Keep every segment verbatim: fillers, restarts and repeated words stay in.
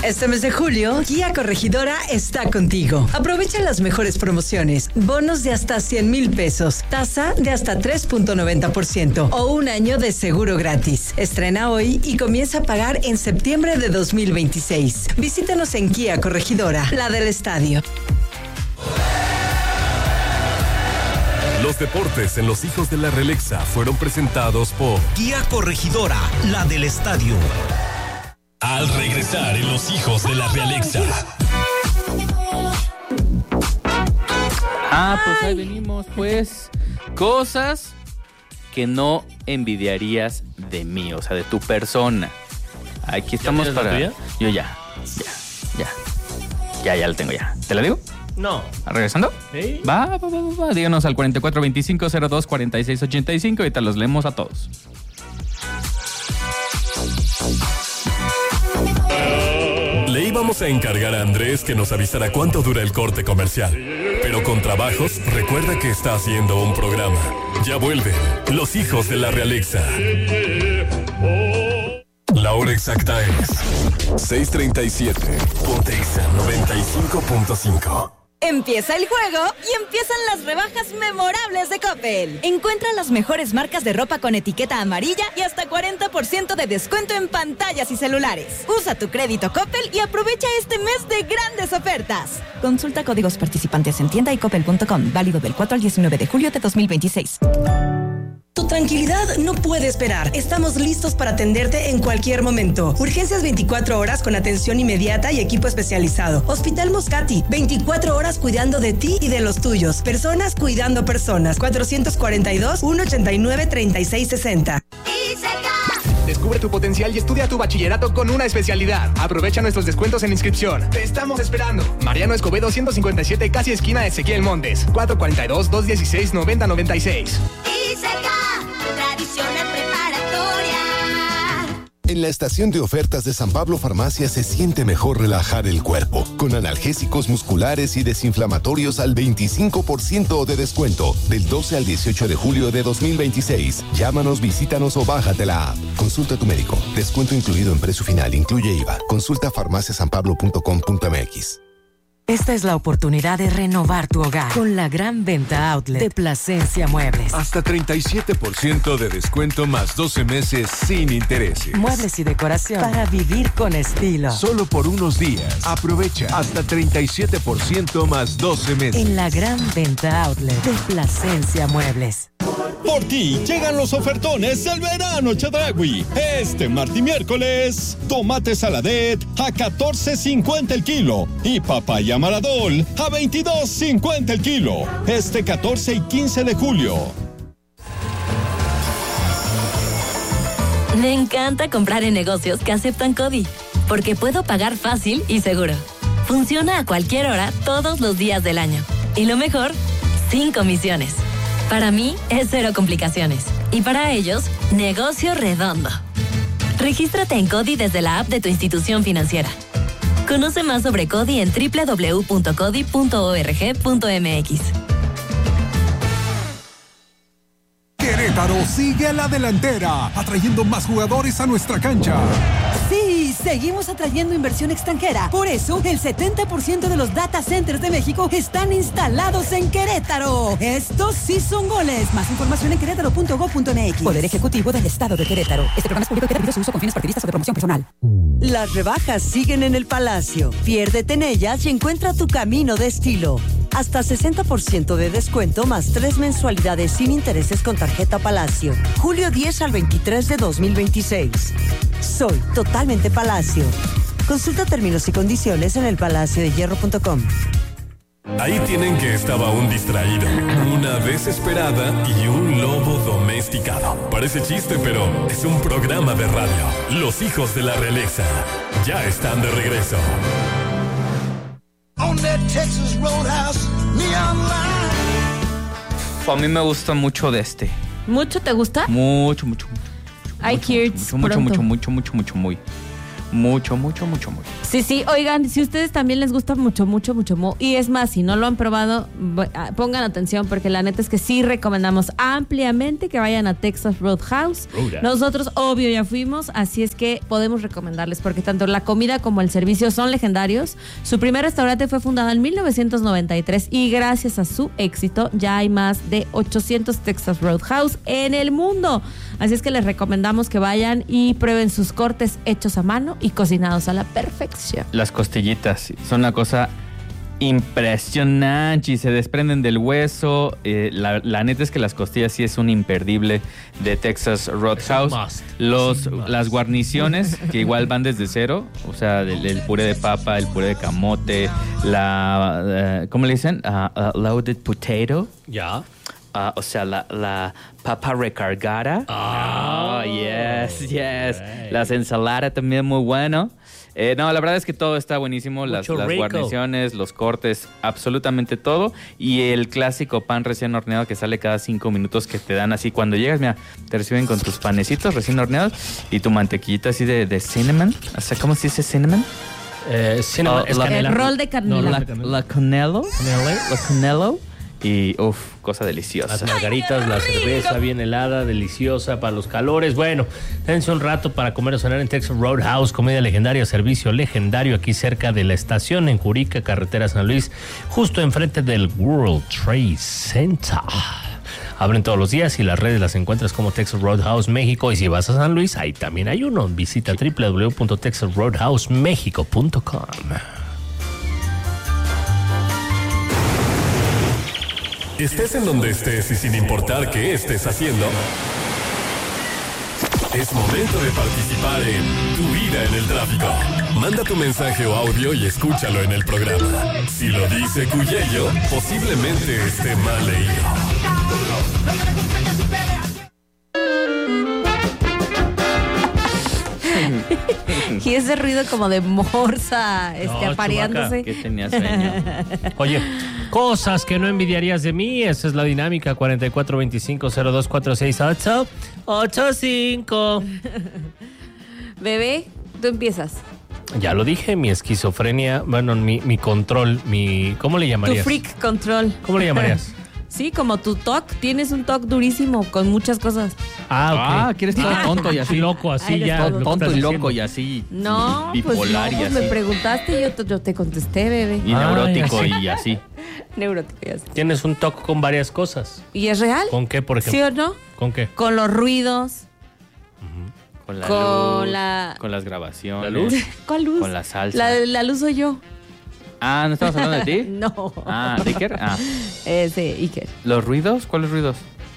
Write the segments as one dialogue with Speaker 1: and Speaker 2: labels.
Speaker 1: Este mes de julio, Kia Corregidora está contigo. Aprovecha las mejores promociones, bonos de hasta cien mil pesos, tasa de hasta tres punto noventa por ciento o un año de seguro gratis. Estrena hoy y comienza a pagar en septiembre de dos mil veintiséis. Visítanos en Kia Corregidora, la del estadio.
Speaker 2: Los deportes en Los Hijos de la Realexa fueron presentados por
Speaker 3: Kia Corregidora, la del estadio.
Speaker 2: Al regresar en Los Hijos de la Realexa.
Speaker 4: Ah, pues ahí venimos, pues. Cosas que no envidiarías de mí, o sea, de tu persona. Aquí estamos
Speaker 5: ¿Ya
Speaker 4: para...
Speaker 5: tienes la
Speaker 4: Yo ya, ya, ya. Ya, ya la tengo ya. ¿Te la digo?
Speaker 5: No.
Speaker 4: ¿Regresando?
Speaker 5: ¿Sí?
Speaker 4: Va, va, va, va, va. Díganos al cuarenta y cuatro veinticinco cero dos cuarenta y seis ochenta y cinco. Ahorita los leemos a todos.
Speaker 2: Le íbamos a encargar a Andrés que nos avisara cuánto dura el corte comercial. Pero con trabajos, recuerda que está haciendo un programa. Ya vuelven Los Hijos de la Realexa. La hora exacta es seis treinta y siete. Ponte Exa noventa y cinco punto cinco.
Speaker 6: Empieza el juego y empiezan las rebajas memorables de Coppel. Encuentra las mejores marcas de ropa con etiqueta amarilla y hasta cuarenta por ciento de descuento en pantallas y celulares. Usa tu crédito Coppel y aprovecha este mes de grandes ofertas. Consulta códigos participantes en tienda y coppel punto com. Válido del cuatro al diecinueve de julio de dos mil veintiséis.
Speaker 1: Tu tranquilidad no puede esperar. Estamos listos para atenderte en cualquier momento. Urgencias veinticuatro horas con atención inmediata y equipo especializado. Hospital Moscati, veinticuatro horas cuidando de ti y de los tuyos. Personas cuidando personas. cuatrocientos cuarenta y dos, ciento ochenta y nueve, treinta y seis sesenta.
Speaker 7: Descubre tu potencial y estudia tu bachillerato con una especialidad. Aprovecha nuestros descuentos en inscripción. Te estamos esperando. Mariano Escobedo ciento cincuenta y siete, casi esquina Ezequiel Montes. cuatro cuarenta y dos, doscientos dieciséis, noventa noventa y seis.
Speaker 8: Tradicional preparatoria.
Speaker 9: En la estación de ofertas de San Pablo Farmacia se siente mejor relajar el cuerpo, con analgésicos musculares y desinflamatorios al veinticinco por ciento de descuento, del doce al dieciocho de julio de dos mil veintiséis. Llámanos, visítanos o bájate la app. Consulta a tu médico. Descuento incluido en precio final, incluye I V A. Consulta farmacia san pablo punto com punto m x.
Speaker 10: Esta es la oportunidad de renovar tu hogar con la gran venta outlet de Plasencia Muebles.
Speaker 11: Hasta treinta y siete por ciento de descuento más doce meses sin intereses.
Speaker 10: Muebles y decoración para vivir con estilo.
Speaker 11: Solo por unos días. Aprovecha hasta treinta y siete por ciento más doce meses.
Speaker 10: En la gran venta outlet de Plasencia Muebles.
Speaker 12: Por ti llegan los ofertones del verano Chedraui. Este martes y miércoles, tomate saladet a catorce cincuenta el kilo y papaya maradol a veintidós cincuenta el kilo. Este catorce y quince de julio.
Speaker 13: Me encanta comprar en negocios que aceptan CODI, porque puedo pagar fácil y seguro. Funciona a cualquier hora, todos los días del año. Y lo mejor, sin comisiones. Para mí es cero complicaciones. Y para ellos, negocio redondo. Regístrate en CODI desde la app de tu institución financiera. Conoce más sobre CODI en doble u doble u doble u punto codi punto org punto m x.
Speaker 14: Querétaro sigue a la delantera, atrayendo más jugadores a nuestra cancha.
Speaker 15: Sí, seguimos atrayendo inversión extranjera. Por eso, el setenta por ciento de los data centers de México están instalados en Querétaro. Estos sí son goles. Más información en querétaro punto gob punto m x. Poder Ejecutivo del Estado de Querétaro. Este programa es público y queda prohibido su uso con fines partidistas o de promoción personal.
Speaker 1: Las rebajas siguen en el Palacio. Piérdete en ellas y encuentra tu camino de estilo. Hasta sesenta por ciento de descuento más tres mensualidades sin intereses con tarjeta Palacio. julio diez al veintitrés de dos mil veintiséis. Soy totalmente Palacio. Consulta términos y condiciones en el palacio de hierro punto com.
Speaker 2: Ahí tienen que estaba un distraído, una desesperada y un lobo domesticado. Parece chiste, pero es un programa de radio. Los Hijos de la Realexa ya están de regreso.
Speaker 4: A mí me gusta mucho de este.
Speaker 16: ¿Mucho te gusta?
Speaker 4: Mucho, mucho, mucho.
Speaker 16: I Kids
Speaker 4: mucho, mucho,
Speaker 16: pronto.
Speaker 4: mucho, mucho, mucho, mucho, muy. mucho, mucho, mucho, mucho.
Speaker 5: Sí, sí, oigan, si a ustedes también les gusta mucho, mucho, mucho mo, y es más, si no lo han probado, pongan atención porque la neta es que sí recomendamos ampliamente que vayan a Texas Roadhouse. Roadhouse. Nosotros, obvio, ya fuimos, así es que podemos recomendarles porque tanto la comida como el servicio son legendarios. Su primer restaurante fue fundado en mil novecientos noventa y tres y gracias a su éxito ya hay más de ochocientos Texas Roadhouse en el mundo. Así es que les recomendamos que vayan y prueben sus cortes hechos a mano y cocinados a la perfección.
Speaker 4: Las costillitas son una cosa impresionante y se desprenden del hueso. Eh, la, la neta es que las costillas sí es un imperdible de Texas Roadhouse. Los, las guarniciones, que igual van desde cero, o sea, el, el puré de papa, el puré de camote, la, uh, ¿cómo le dicen? Uh, uh, loaded potato.
Speaker 8: Ya. Yeah.
Speaker 4: Uh, o sea, la, la papa recargada.
Speaker 8: Oh,
Speaker 4: oh yes, yes. Right. Las ensaladas también muy bueno. Eh, no, la verdad es que todo está buenísimo. Las, las guarniciones, los cortes, absolutamente todo. Y el clásico pan recién horneado que sale cada cinco minutos que te dan así. Cuando llegas, mira, te reciben con tus panecitos recién horneados y tu mantequillita así de, de cinnamon. O sea, ¿cómo se dice cinnamon?
Speaker 8: Eh, cinnamon.
Speaker 5: Oh, es la, canela. El rol de canela.
Speaker 4: No, la, la canelo. La canelo. Y, uff, cosa deliciosa.
Speaker 8: Las margaritas, la cerveza bien helada, deliciosa para los calores. Bueno, dense un rato para comer o cenar en Texas Roadhouse, comida legendaria, servicio legendario aquí cerca de la estación en Curica, carretera San Luis, justo enfrente del World Trade Center. Abren todos los días y las redes las encuentras como Texas Roadhouse México. Y si vas a San Luis, ahí también hay uno. Visita doble u doble u doble u punto texas roadhouse mexico punto com.
Speaker 2: Estés en donde estés y sin importar qué estés haciendo, es momento de participar en Tu Vida en el Tráfico. Manda tu mensaje o audio y escúchalo en el programa. Si lo dice Cuyello, posiblemente esté mal leído.
Speaker 5: Y ese ruido como de morsa este,
Speaker 8: no,
Speaker 5: apareándose.
Speaker 4: Que tenía sueño.
Speaker 8: Oye, cosas que no envidiarías de mí. Esa es la dinámica. cuarenta y cuatro veinticinco cero dos cuatro seis ocho ocho cinco.
Speaker 5: Bebé, tú empiezas.
Speaker 8: Ya lo dije, mi esquizofrenia, bueno, mi, mi control, mi... ¿Cómo le llamarías?
Speaker 5: Tu freak control.
Speaker 8: ¿Cómo le llamarías?
Speaker 5: Sí, como tu T O C. Tienes un T O C durísimo con muchas cosas.
Speaker 8: Ah, ok.
Speaker 4: Ah, ¿quieres todo tonto y así?
Speaker 8: Loco, así
Speaker 5: Ay,
Speaker 8: ya.
Speaker 4: Todo tonto y loco y así.
Speaker 5: No,
Speaker 4: bipolar
Speaker 5: pues no,
Speaker 4: y
Speaker 5: pues
Speaker 4: así.
Speaker 5: me preguntaste y yo te, yo te contesté, bebé.
Speaker 4: Y
Speaker 8: Ay,
Speaker 4: neurótico
Speaker 8: así.
Speaker 4: y así.
Speaker 5: Neurótico y así.
Speaker 8: Tienes un toque con varias cosas.
Speaker 5: ¿Y es real?
Speaker 8: ¿Con qué, por ejemplo?
Speaker 5: ¿Sí o no?
Speaker 8: ¿Con qué?
Speaker 5: Con los ruidos.
Speaker 4: Con la
Speaker 5: Con
Speaker 4: luz,
Speaker 5: la...
Speaker 4: con las grabaciones.
Speaker 8: ¿La luz?
Speaker 5: ¿Cuál luz?
Speaker 4: Con la salsa.
Speaker 5: La, la luz soy yo.
Speaker 4: Ah, ¿no estamos hablando de ti?
Speaker 5: No.
Speaker 4: Ah, ¿de Iker? Ah.
Speaker 5: Ese, Iker.
Speaker 4: ¿Los ruidos? ¿Cuáles ruidos?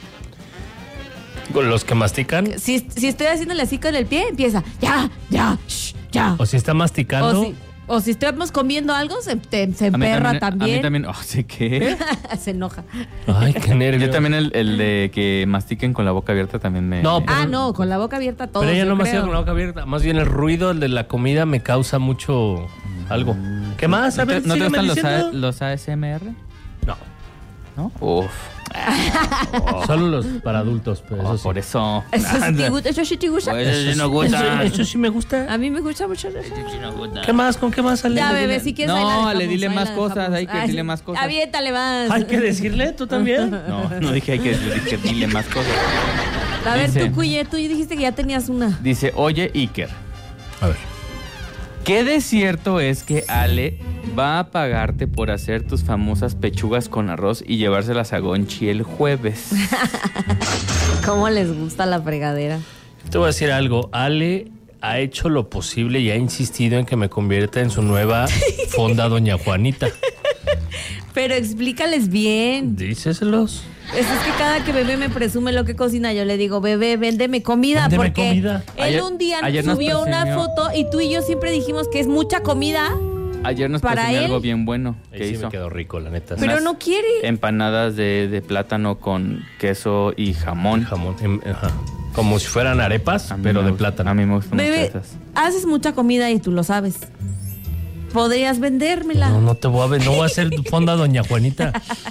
Speaker 8: ¿Con los que mastican?
Speaker 5: Si, si estoy haciéndole así con el pie, empieza. Ya, ya, shh, ya.
Speaker 8: ¿O si está masticando?
Speaker 5: O si, o si estamos comiendo algo, se, te, se
Speaker 4: A mí
Speaker 5: emperra
Speaker 4: también.
Speaker 5: también.
Speaker 4: A mí también. Oh, ¿sí qué?
Speaker 5: Se enoja.
Speaker 8: Ay, qué nervio.
Speaker 4: Yo también el, el de que mastiquen con la boca abierta también me...
Speaker 8: No,
Speaker 4: me-
Speaker 8: pero-
Speaker 5: Ah, no, con la boca abierta todo.
Speaker 8: Pero ella
Speaker 5: yo
Speaker 8: no me
Speaker 5: creo.
Speaker 8: hacía con la boca abierta. Más bien el ruido el de la comida me causa mucho algo. ¿Qué más? A
Speaker 4: ¿No te,
Speaker 8: ver,
Speaker 4: ¿no te
Speaker 8: sígueme
Speaker 4: gustan los,
Speaker 8: diciendo.
Speaker 4: A, los A S M R?
Speaker 8: No.
Speaker 4: ¿No? Uf.
Speaker 8: Solo los para adultos, pero
Speaker 4: Oh,
Speaker 8: eso sí.
Speaker 4: por eso.
Speaker 5: Eso sí te gusta. Eso sí te gusta.
Speaker 4: Pues eso sí nos gusta.
Speaker 8: Eso, eso sí me gusta.
Speaker 5: A mí me gusta mucho eso.
Speaker 8: ¿Qué más? ¿Con qué más, Ale?
Speaker 5: Ya, bebé, si quieres.
Speaker 4: No,
Speaker 5: ahí la dejamos,
Speaker 4: Ale, dile
Speaker 5: ahí
Speaker 4: más
Speaker 5: la
Speaker 4: cosas,
Speaker 5: dejamos.
Speaker 4: hay que
Speaker 5: Ay,
Speaker 4: dile más cosas.
Speaker 5: Aviéntale más.
Speaker 8: Hay que decirle, ¿tú también?
Speaker 4: No, no dije hay que dije, dile más cosas.
Speaker 5: A ver,
Speaker 4: Dice-
Speaker 5: tú, Cuye, tú dijiste que ya tenías una.
Speaker 4: Dice, oye, Iker,
Speaker 8: A ver.
Speaker 4: ¿qué de cierto es que Ale va a pagarte por hacer tus famosas pechugas con arroz y llevárselas a Gonchi el jueves?
Speaker 5: ¿Cómo les gusta la fregadera?
Speaker 8: Te voy a decir algo. Ale ha hecho lo posible y ha insistido en que me convierta en su nueva fonda Doña Juanita.
Speaker 5: Pero explícales bien.
Speaker 8: Díceselos.
Speaker 5: Es, es que cada que bebé me presume lo que cocina, yo le digo, bebé, véndeme comida.
Speaker 8: Véndeme
Speaker 5: porque
Speaker 8: comida.
Speaker 5: él
Speaker 4: Ayer-
Speaker 5: un día
Speaker 4: ayer nos
Speaker 5: subió una
Speaker 4: presumió.
Speaker 5: foto y tú y yo siempre dijimos que es mucha comida,
Speaker 4: Ayer nos
Speaker 5: Para
Speaker 4: presumió
Speaker 5: él-
Speaker 4: algo bien bueno
Speaker 8: Ahí
Speaker 4: que
Speaker 8: sí
Speaker 4: hizo.
Speaker 8: me quedó rico, la neta.
Speaker 5: pero
Speaker 4: Unas
Speaker 5: no quiere.
Speaker 4: Empanadas de, de plátano con queso y jamón.
Speaker 8: Jamón. em, Ajá. Como si fueran arepas,
Speaker 4: A mí
Speaker 8: pero
Speaker 4: me
Speaker 8: de
Speaker 4: gusta-
Speaker 8: plátano.
Speaker 4: A mí me gustan mucho
Speaker 5: Bebé,
Speaker 4: esas.
Speaker 5: haces mucha comida y tú lo sabes. Podrías vendérmela.
Speaker 8: No, no te voy a ver, no voy a hacer fonda Doña Juanita.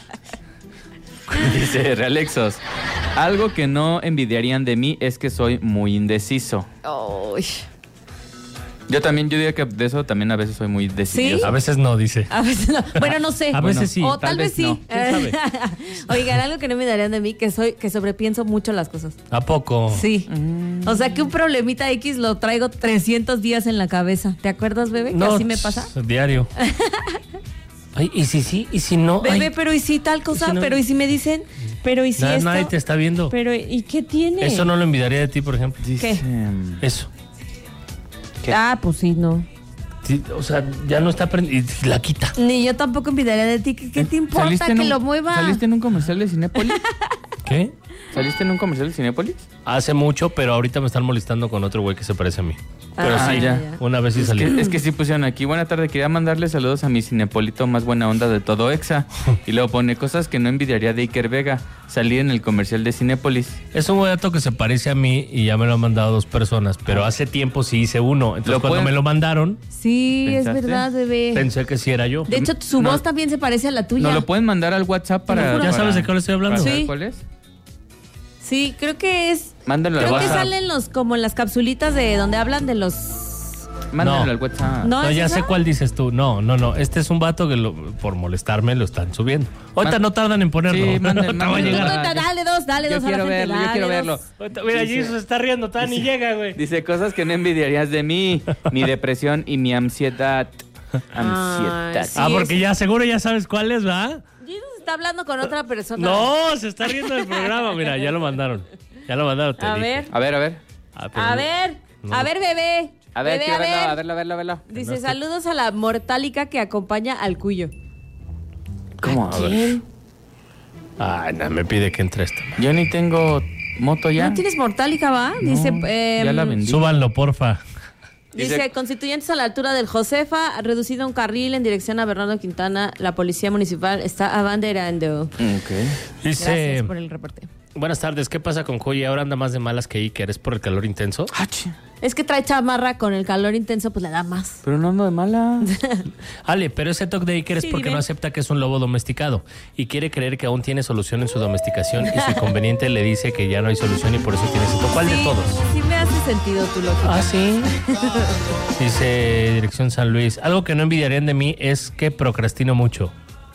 Speaker 4: Dice Realexos, algo que no envidiarían de mí es que soy muy indeciso.
Speaker 5: Ay.
Speaker 4: Yo también, yo diría que de eso también a veces soy muy decidido.
Speaker 5: ¿Sí?
Speaker 8: A veces no, dice.
Speaker 5: A veces no. Bueno, no sé.
Speaker 8: A veces bueno, sí.
Speaker 5: O tal, tal vez, vez sí.
Speaker 4: No.
Speaker 8: ¿Quién sabe?
Speaker 5: Oigan, algo que no me darían de mí, que soy, que sobrepienso mucho las cosas.
Speaker 8: ¿A poco?
Speaker 5: Sí. Mm. O sea que un problemita X lo traigo trescientos días en la cabeza. ¿Te acuerdas, bebé? Que
Speaker 8: no,
Speaker 5: así me pasa.
Speaker 8: Diario. Ay, ¿y si sí? ¿Y si no?
Speaker 5: Bebé,
Speaker 8: Ay.
Speaker 5: pero ¿y si tal cosa?
Speaker 8: ¿Y si no?
Speaker 5: Pero ¿y si me dicen? Pero ¿y si
Speaker 8: Nada,
Speaker 5: esto?
Speaker 8: nadie te está viendo.
Speaker 5: Pero ¿y qué tiene?
Speaker 8: Eso no lo envidiaría de ti, por ejemplo.
Speaker 5: ¿Qué?
Speaker 8: Eso.
Speaker 5: ¿Qué? Ah, pues sí, no.
Speaker 8: Sí, o sea, ya no está aprendiendo. La quita.
Speaker 5: Ni yo tampoco envidiaría de ti. ¿Qué, qué te importa que
Speaker 4: un,
Speaker 5: lo mueva?
Speaker 4: ¿Saliste en un comercial de Cinépolis?
Speaker 8: ¿Qué?
Speaker 4: ¿Saliste en un comercial de Cinépolis?
Speaker 8: Hace mucho, pero ahorita me están molestando con otro güey que se parece a mí. Pero
Speaker 4: ah,
Speaker 8: sí,
Speaker 4: ya.
Speaker 8: una vez sí
Speaker 4: es
Speaker 8: salí.
Speaker 4: Que, es que sí pusieron aquí. Buena tarde, quería mandarle saludos a mi Cinepolito más buena onda de todo Exa. Y luego pone cosas que no envidiaría de Iker Vega. Salí en el comercial de Cinépolis.
Speaker 8: Es un dato que se parece a mí y ya me lo han mandado dos personas, pero hace tiempo sí hice uno. Entonces cuando pueden... me lo mandaron...
Speaker 5: Sí, ¿pensaste? Es verdad, bebé.
Speaker 8: Pensé que sí era yo.
Speaker 5: De hecho, su no, voz también se parece a la tuya.
Speaker 4: ¿No lo pueden mandar al WhatsApp para...?
Speaker 8: ¿Ya
Speaker 4: para,
Speaker 8: sabes de qué le estoy hablando?
Speaker 5: Sí.
Speaker 4: ¿Cuál es?
Speaker 5: Sí, creo que es...
Speaker 4: Mándalo
Speaker 5: creo
Speaker 4: al
Speaker 5: que
Speaker 4: WhatsApp.
Speaker 5: salen los como en las capsulitas de donde hablan de los...
Speaker 4: Mándalo
Speaker 8: no.
Speaker 4: al WhatsApp.
Speaker 5: No,
Speaker 8: no ya
Speaker 5: esa?
Speaker 8: sé cuál dices tú. No, no, no. Este es un vato que lo, por molestarme lo están subiendo. Ahorita Man... no tardan en ponerlo.
Speaker 4: Sí, mande,
Speaker 8: no
Speaker 4: mande,
Speaker 8: llegar.
Speaker 5: Dale, dale dos, dale
Speaker 4: yo
Speaker 5: dos
Speaker 4: quiero
Speaker 5: a la
Speaker 4: verlo,
Speaker 5: gente.
Speaker 4: Yo quiero verlo,
Speaker 5: dos.
Speaker 4: yo quiero verlo.
Speaker 8: Mira, allí se está riendo, tan ni llega, güey.
Speaker 4: Dice cosas que no envidiarías de mí. Mi depresión y mi ansiedad. Ansiedad.
Speaker 5: Ay, sí,
Speaker 8: ah, porque
Speaker 5: es...
Speaker 8: ya seguro ya sabes cuál es, ¿verdad?
Speaker 5: Jesus está hablando con otra persona.
Speaker 8: No, se está riendo del programa. Mira, ya lo mandaron. Ya lo mandaron. Te
Speaker 5: a
Speaker 8: dije.
Speaker 5: ver.
Speaker 4: A ver, a ver.
Speaker 5: Ah, a ver.
Speaker 8: No.
Speaker 5: A ver, bebé.
Speaker 4: A ver,
Speaker 5: bebé,
Speaker 4: quiero
Speaker 5: a ver.
Speaker 4: verlo, a verlo, a verlo, a verlo.
Speaker 5: Dice, saludos a la mortálica que acompaña al cuyo.
Speaker 4: ¿Cómo?
Speaker 5: ¿A quién?
Speaker 8: Ay, no, me pide que entre esta.
Speaker 4: Yo ni tengo moto ya.
Speaker 5: ¿No tienes mortálica, va?
Speaker 4: No,
Speaker 5: Dice,
Speaker 4: eh, ya la vendí.
Speaker 8: Súbanlo, porfa.
Speaker 5: Dice, dice, constituyentes a la altura del Josefa, reducido un carril en dirección a Bernardo Quintana, la policía municipal está abanderando.
Speaker 4: Okay.
Speaker 8: Dice,
Speaker 5: gracias por el reporte.
Speaker 8: Buenas tardes, ¿qué pasa con Joy? Ahora anda más de malas que Iker, ¿es por el calor intenso?
Speaker 5: Es que trae chamarra con el calor intenso, pues le da más.
Speaker 4: Pero no ando de mala.
Speaker 8: Ale, pero ese toque de Iker es
Speaker 5: Sí,
Speaker 8: porque
Speaker 5: dime.
Speaker 8: no acepta que es un lobo domesticado y quiere creer que aún tiene solución en su domesticación y su inconveniente le dice que ya no hay solución y por eso tiene ese toque. ¿Cuál
Speaker 5: sí,
Speaker 8: de todos?
Speaker 5: Sí me hace sentido tu lógica.
Speaker 8: Ah, sí. Dice Dirección San Luis, algo que no envidiarían de mí es que procrastino mucho.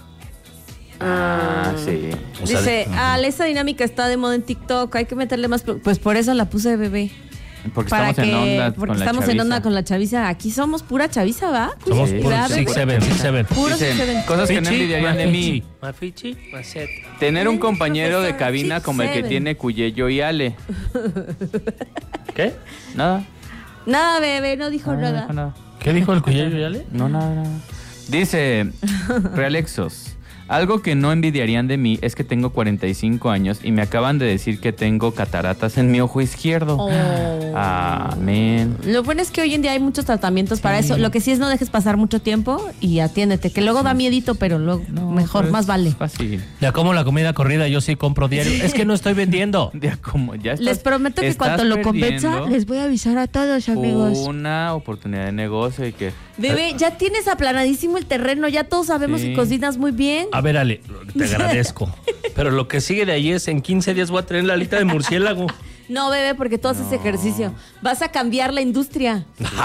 Speaker 4: Ah, sí.
Speaker 8: O sea,
Speaker 5: Dice,
Speaker 8: de...
Speaker 5: ah, esa dinámica está de moda en TikTok, hay que meterle más... pro-". Pues por eso la puse de bebé.
Speaker 4: Porque
Speaker 5: Para
Speaker 4: estamos
Speaker 5: que,
Speaker 4: en onda
Speaker 5: porque
Speaker 4: con la
Speaker 5: estamos
Speaker 4: chaviza.
Speaker 5: en onda con la chaviza. Aquí somos pura chaviza, ¿va?
Speaker 8: Somos
Speaker 4: Sí.
Speaker 8: puros
Speaker 5: Vea,
Speaker 8: six
Speaker 5: ve,
Speaker 8: seven, six seven.
Speaker 5: Puro
Speaker 4: Dicen,
Speaker 5: six seven.
Speaker 4: cosas que no
Speaker 8: Fichi,
Speaker 4: envidiarían de mí.
Speaker 8: Mafichi, Macet.
Speaker 4: Tener un
Speaker 5: Bien,
Speaker 4: compañero de
Speaker 5: profesor,
Speaker 4: cabina
Speaker 5: six
Speaker 4: como el que
Speaker 5: seven.
Speaker 4: tiene Cuyello y Ale.
Speaker 8: ¿Qué?
Speaker 4: Nada.
Speaker 5: Nada, bebé, no dijo
Speaker 4: No,
Speaker 5: nada.
Speaker 4: no dijo nada.
Speaker 8: ¿Qué dijo el Cuyello, Yale?
Speaker 4: No, nada, nada. Dice Realexos. Algo que no envidiarían de mí es que tengo cuarenta y cinco años y me acaban de decir que tengo cataratas en mi ojo izquierdo.
Speaker 5: Oh.
Speaker 4: Amén.
Speaker 5: Lo bueno es que hoy en día hay muchos tratamientos para eso. Lo que sí es no dejes pasar mucho tiempo y atiéndete, que luego da miedito, pero luego
Speaker 4: No,
Speaker 5: mejor,
Speaker 4: pero
Speaker 5: más
Speaker 4: es
Speaker 5: vale.
Speaker 4: Fácil.
Speaker 8: Ya como la comida corrida, yo sí compro diario. Es que no estoy vendiendo.
Speaker 4: Ya como ya estás,
Speaker 5: Les prometo que
Speaker 4: estás
Speaker 5: cuando lo convenza,
Speaker 4: perdiendo
Speaker 5: les voy a avisar a todos, amigos.
Speaker 4: una oportunidad de negocio y que
Speaker 5: Bebé, ya tienes aplanadísimo el terreno, ya todos sabemos
Speaker 4: Sí.
Speaker 5: que cocinas muy bien.
Speaker 8: A ver, Ale, te agradezco. Pero lo que sigue de ahí es en quince días voy a tener la alita de murciélago.
Speaker 5: No, bebé, porque tú haces ejercicio. Vas a cambiar la industria.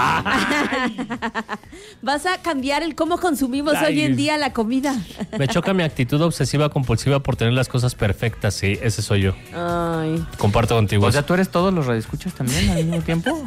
Speaker 5: Vas a cambiar el cómo consumimos
Speaker 8: Ay.
Speaker 5: hoy en día la comida.
Speaker 8: Me choca mi actitud obsesiva compulsiva por tener las cosas perfectas. Sí, ese soy yo.
Speaker 5: Ay.
Speaker 8: Comparto contigo.
Speaker 4: O sea, ¿tú eres todos los radioescuchas también al mismo tiempo?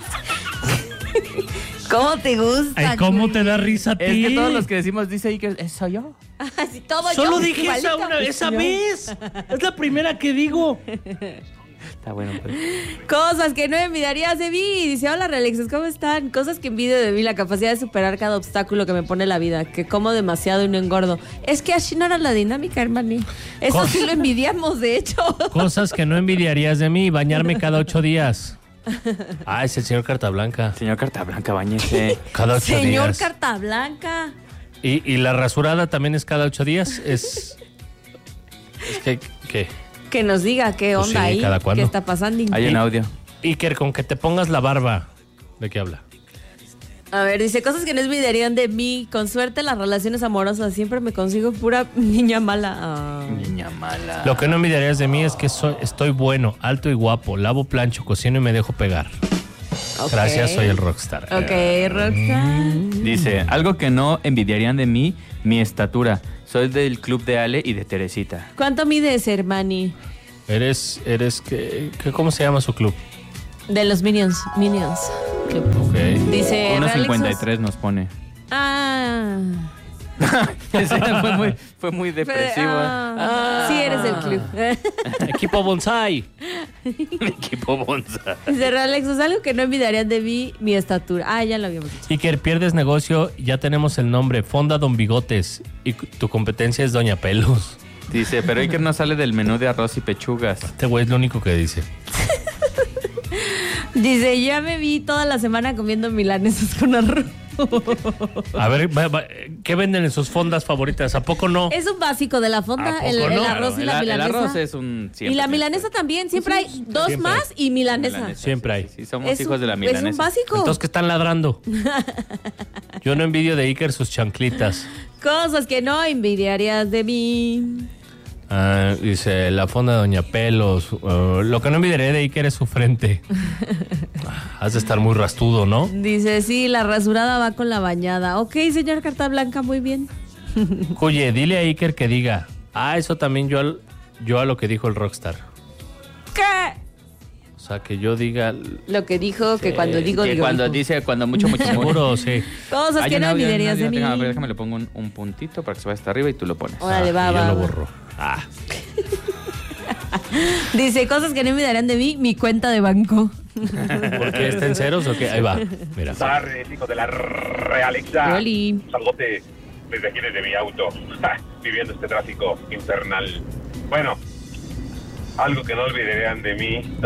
Speaker 5: ¿Cómo te gusta?
Speaker 8: Ay, ¿cómo te da risa a ti?
Speaker 4: Es que todos los que decimos dice Iker, ¿es soy yo?
Speaker 5: Así todo
Speaker 8: Solo
Speaker 5: yo,
Speaker 8: dije
Speaker 5: igualito.
Speaker 8: esa una esa vez. Es la primera que digo.
Speaker 4: Está bueno, pues.
Speaker 5: Cosas que no envidiarías de mí. Dice, hola, Relexes, ¿cómo están? Cosas que envidio de mí, la capacidad de superar cada obstáculo que me pone la vida, que como demasiado y no engordo. Es que así no era la dinámica, hermani. Eso
Speaker 8: Cos-
Speaker 5: sí lo envidiamos, de hecho.
Speaker 8: Cosas que no envidiarías de mí. Bañarme cada ocho días. Ah, es el señor Carta Blanca.
Speaker 4: Señor Carta Blanca, bañese.
Speaker 8: Cada ocho
Speaker 5: Señor
Speaker 8: días.
Speaker 5: Carta Blanca.
Speaker 8: Y, y la rasurada también es cada ocho días. Es. Es que. ¿Qué?
Speaker 5: Que nos diga qué
Speaker 8: Pues
Speaker 5: onda
Speaker 8: sí,
Speaker 5: ahí,
Speaker 8: cada cuándo.
Speaker 5: qué está pasando.
Speaker 4: Hay un audio.
Speaker 8: Iker, con que te pongas la barba. ¿De qué habla?
Speaker 5: A ver, dice, cosas que no envidiarían de mí. Con suerte las relaciones amorosas. Siempre me consigo pura niña mala. Ah.
Speaker 4: Niña mala.
Speaker 8: Lo que no envidiarías de mí es que soy, estoy bueno, alto y guapo, lavo, plancho, cocino y me dejo pegar.
Speaker 5: Okay.
Speaker 8: Gracias, soy el rockstar.
Speaker 5: Ok, rockstar.
Speaker 4: Dice, algo que no envidiarían de mí, mi estatura. Soy del club de Ale y de Teresita.
Speaker 5: ¿Cuánto mides, hermani?
Speaker 8: Eres, eres, ¿qué, qué, ¿cómo se llama su club?
Speaker 5: De los Minions. Minions. Club.
Speaker 8: Ok.
Speaker 5: Dice,
Speaker 4: uno cincuenta y tres nos pone.
Speaker 5: Ah.
Speaker 4: Ese fue muy, fue muy depresivo.
Speaker 5: Ah, ah. Sí, eres del club.
Speaker 8: Equipo Bonsai.
Speaker 4: Equipo Bonsai.
Speaker 5: Dice, Alexos, algo que no envidiarían de mí, mi estatura. Ah, ya lo habíamos dicho.
Speaker 8: Iker, pierdes negocio, ya tenemos el nombre. Fonda Don Bigotes. Y tu competencia es Doña Pelos.
Speaker 4: Dice, pero Iker no sale del menú de arroz y pechugas.
Speaker 8: Este güey es lo único que dice.
Speaker 5: Dice, ya me vi toda la semana comiendo milanesas con arroz.
Speaker 8: A ver, va, va, ¿qué venden en sus fondas favoritas? ¿A poco no?
Speaker 5: Es un básico de la fonda, el,
Speaker 8: no?
Speaker 5: el arroz y
Speaker 4: el,
Speaker 5: la milanesa.
Speaker 4: El arroz es un...
Speaker 5: Y la milanesa también, siempre
Speaker 8: sí,
Speaker 5: hay dos
Speaker 8: siempre
Speaker 5: más
Speaker 8: hay.
Speaker 5: y milanesa.
Speaker 4: milanesa.
Speaker 8: Siempre hay.
Speaker 4: Sí, sí, somos
Speaker 5: es
Speaker 4: hijos
Speaker 5: un,
Speaker 4: de la milanesa.
Speaker 5: Es un básico.
Speaker 8: Entonces, ¿qué están ladrando? Yo no envidio de Iker sus chanclitas.
Speaker 5: Cosas que no envidiarías de mí.
Speaker 8: Ah, dice, la fonda de Doña Pelos. Uh, lo que no envidiaré de Iker es su frente. Has de estar muy rastudo, ¿no?
Speaker 5: Dice, sí, la rasurada va con la bañada. Ok, señor Carta Blanca, muy bien.
Speaker 8: Oye, dile a Iker que diga, ah, eso también yo, al, yo a lo que dijo el rockstar.
Speaker 5: ¿Qué?
Speaker 8: O sea, que yo diga...
Speaker 5: Lo que dijo, que cuando digo,
Speaker 4: que
Speaker 5: digo.
Speaker 4: cuando
Speaker 5: dijo.
Speaker 4: dice, cuando mucho, mucho, mucho.
Speaker 8: Seguro, sí.
Speaker 5: Cosas
Speaker 4: Hay
Speaker 5: que
Speaker 4: un
Speaker 5: no
Speaker 4: audio,
Speaker 5: envidiarías de
Speaker 4: un
Speaker 5: mí.
Speaker 4: audio. A ver, déjame le pongo un, un puntito para que se vaya hasta arriba y tú lo pones.
Speaker 5: Órale, va,
Speaker 8: Ah, y
Speaker 5: va.
Speaker 8: yo lo
Speaker 5: va.
Speaker 8: borro. Ah.
Speaker 5: Dice, cosas que no envidiarían de mí, mi cuenta de banco.
Speaker 8: ¿Por qué está en ceros o qué? Ahí va, mira.
Speaker 16: Tardes, hijo de la realidad.
Speaker 5: Yoli.
Speaker 16: Saludote desde aquí, desde mi auto, viviendo este tráfico infernal. Bueno, algo que no olvidarían de mí,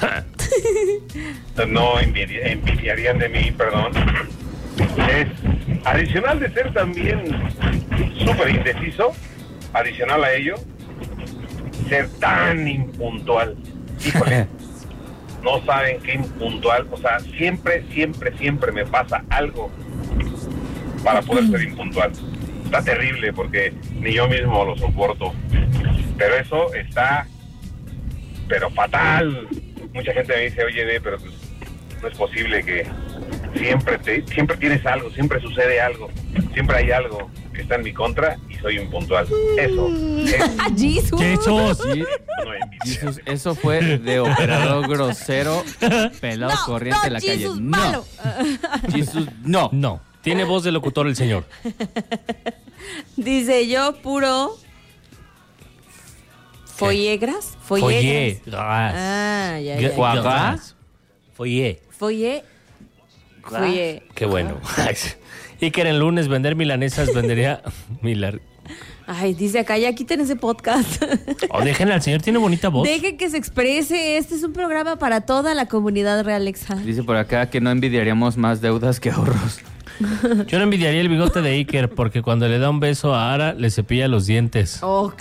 Speaker 16: no envidi- envidiarían de mí, perdón, es, adicional de ser también súper indeciso, adicional a ello, ser tan impuntual. Híjole, no saben qué impuntual, o sea, siempre, siempre, siempre me pasa algo para poder ser impuntual. Está terrible porque ni yo mismo lo soporto, pero eso está, pero fatal. Mucha gente me dice, oye, ve, pero pues, no es posible que siempre te, siempre tienes algo, siempre sucede algo, siempre hay algo que está en mi contra y soy impuntual. Eso.
Speaker 5: Jesús.
Speaker 8: Jesús.
Speaker 4: Sí.
Speaker 16: No envidia.
Speaker 4: Jesús, eso fue de operador grosero, pelado
Speaker 5: No,
Speaker 4: corriente
Speaker 5: no,
Speaker 4: en la calle.
Speaker 5: Jesús,
Speaker 4: No.
Speaker 5: malo.
Speaker 4: Jesús, no.
Speaker 8: No, tiene voz de locutor el señor.
Speaker 5: Dice, yo puro... ¿Follegras?
Speaker 8: Follé.
Speaker 5: Follegras. Ah, ya, ya.
Speaker 8: Guagas. Follé.
Speaker 5: Folle. Folle.
Speaker 8: Qué bueno. Y que en el lunes vender milanesas vendería milar.
Speaker 5: Ay, dice acá, ya quiten ese podcast.
Speaker 8: Oh, déjenle al señor, tiene bonita voz.
Speaker 5: Dejen que se exprese. Este es un programa para toda la comunidad realexa.
Speaker 4: Dice por acá que no envidiaríamos más deudas que ahorros.
Speaker 8: Yo no envidiaría el bigote de Iker porque cuando le da un beso a Ara le cepilla los dientes.
Speaker 5: Ok.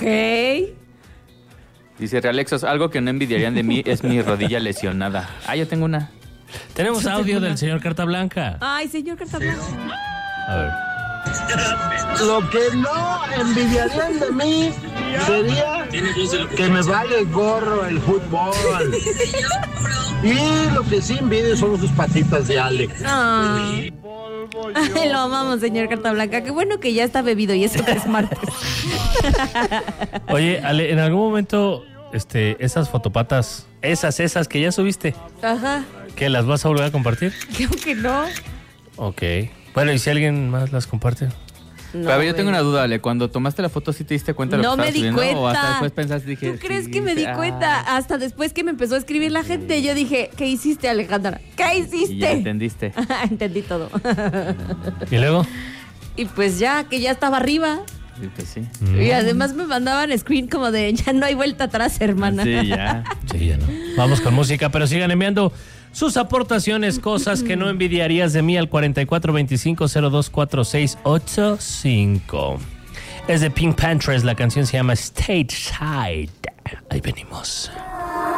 Speaker 4: Dice Realexos, algo que no envidiarían de mí es mi rodilla lesionada. Ah, yo tengo una.
Speaker 8: Tenemos audio del señor Carta Blanca.
Speaker 5: Ay, señor Carta Blanca.
Speaker 8: A ver.
Speaker 17: Lo que no envidiarían de mí sería que me vale gorro el fútbol. Y lo que sí envidio son sus patitas de Alex.
Speaker 5: Ay. Ay, lo amamos, señor Carta Blanca. Qué bueno que ya está bebido y eso que es martes.
Speaker 8: Oye, Ale, en algún momento, este, esas fotopatas, esas, esas que ya subiste,
Speaker 5: Ajá.
Speaker 8: ¿qué, las vas a volver a compartir?
Speaker 5: Creo que no.
Speaker 8: Ok. Bueno, ¿y si alguien más las comparte?
Speaker 5: No,
Speaker 4: a ver, yo tengo
Speaker 5: güey.
Speaker 4: una duda, Ale. Cuando tomaste la foto, ¿sí te diste cuenta de lo
Speaker 5: No
Speaker 4: que
Speaker 5: me
Speaker 4: estabas
Speaker 5: di
Speaker 4: subiendo? ¿O hasta
Speaker 5: cuenta.
Speaker 4: después pensaste, dije...
Speaker 5: ¿Tú crees
Speaker 4: sí,
Speaker 5: que me di
Speaker 4: ah,
Speaker 5: cuenta? Hasta después que me empezó a escribir la gente, yo dije, ¿qué hiciste, Alejandra? ¿Qué hiciste?
Speaker 4: Y ya entendiste.
Speaker 5: Entendí todo.
Speaker 8: ¿Y luego?
Speaker 5: Y pues ya, que ya estaba arriba.
Speaker 4: Sí, pues sí.
Speaker 5: Y además me mandaban screen como de, ya no hay vuelta atrás, hermana.
Speaker 4: Sí, ya.
Speaker 8: Sí, ya no. Vamos con música, pero sigan enviando sus aportaciones, cosas que no envidiarías de mí al cuarenta y cuatro veinticinco cero dos cuatro seis ocho cinco. Es de Pink Panthers, la canción se llama Stateside. Ahí venimos.